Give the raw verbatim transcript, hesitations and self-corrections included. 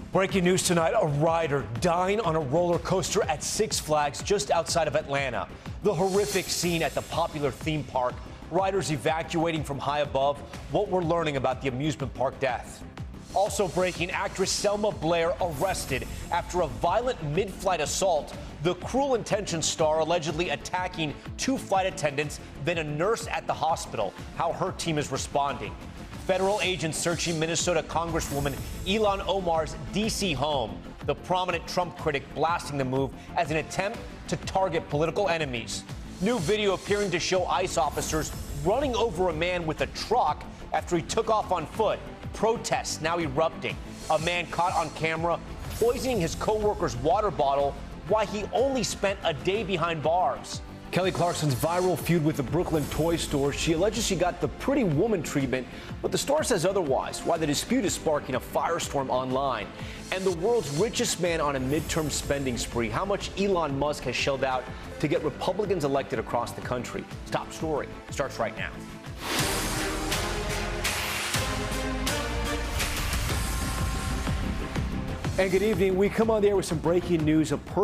Breaking news tonight, a rider dying on a roller coaster at Six Flags just outside of Atlanta. The horrific scene at the popular theme park. Riders evacuating from high above. What we're learning about the amusement park death. Also breaking, actress Selma Blair arrested after a violent mid-flight assault. The Cruel Intentions star allegedly attacking two flight attendants, then a nurse at the hospital. How her team is responding. Federal agents searching Minnesota Congresswoman Ilhan Omar's D C home. The prominent Trump critic blasting the move as an attempt to target political enemies. New video appearing to show ICE officers running over a man with a truck after he took off on foot. Protests now erupting. A man caught on camera poisoning his co-worker's water bottle while he only spent a day behind bars. Kelly Clarkson's viral feud with the Brooklyn toy store. She alleges she got the pretty woman treatment, but the store says otherwise. Why the dispute is sparking a firestorm online. And the world's richest man on a midterm spending spree. How much Elon Musk has shelled out to get Republicans elected across the country. Top story starts right now. And good evening. We come on the air with some breaking news. A